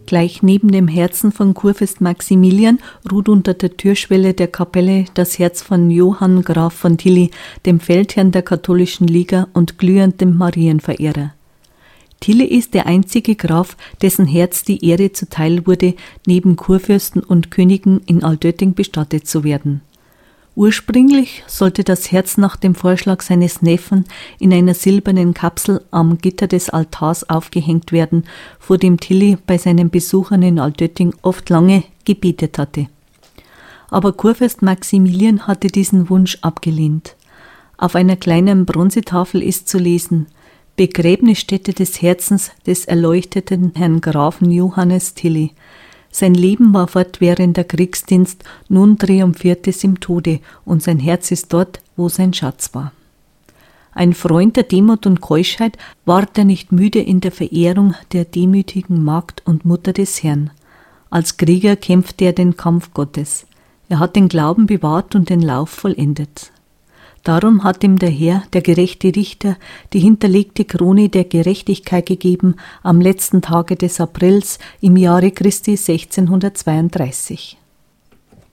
Gleich neben dem Herzen von Kurfürst Maximilian ruht unter der Türschwelle der Kapelle das Herz von Johann Graf von Tilly, dem Feldherrn der katholischen Liga und glühendem Marienverehrer. Tilly ist der einzige Graf, dessen Herz die Ehre zuteil wurde, neben Kurfürsten und Königen in Altötting bestattet zu werden. Ursprünglich sollte das Herz nach dem Vorschlag seines Neffen in einer silbernen Kapsel am Gitter des Altars aufgehängt werden, vor dem Tilly bei seinen Besuchern in Altötting oft lange gebetet hatte. Aber Kurfürst Maximilian hatte diesen Wunsch abgelehnt. Auf einer kleinen Bronzetafel ist zu lesen: Begräbnisstätte des Herzens des erleuchteten Herrn Grafen Johannes Tilly. Sein Leben war fortwährender Kriegsdienst, nun triumphiert es im Tode, und sein Herz ist dort, wo sein Schatz war. Ein Freund der Demut und Keuschheit, ward er nicht müde in der Verehrung der demütigen Magd und Mutter des Herrn. Als Krieger kämpfte er den Kampf Gottes. Er hat den Glauben bewahrt und den Lauf vollendet. Darum hat ihm der Herr, der gerechte Richter, die hinterlegte Krone der Gerechtigkeit gegeben am letzten Tage des Aprils im Jahre Christi 1632.